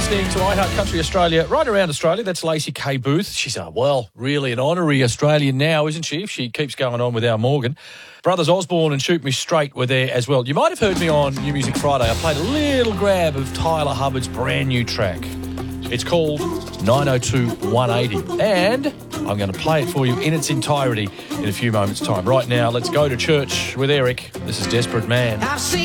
listening to iHeart Country Australia, right around Australia. That's Lacey K. Booth. She's really an honorary Australian now, isn't she, if she keeps going on with our Morgan. Brothers Osborne and Shoot Me Straight were there as well. You might have heard me on New Music Friday. I played a little grab of Tyler Hubbard's brand new track. It's called 902 180. And I'm going to play it for you in its entirety in a few moments' time. Right now, let's go to church with Eric. This is Desperate Man.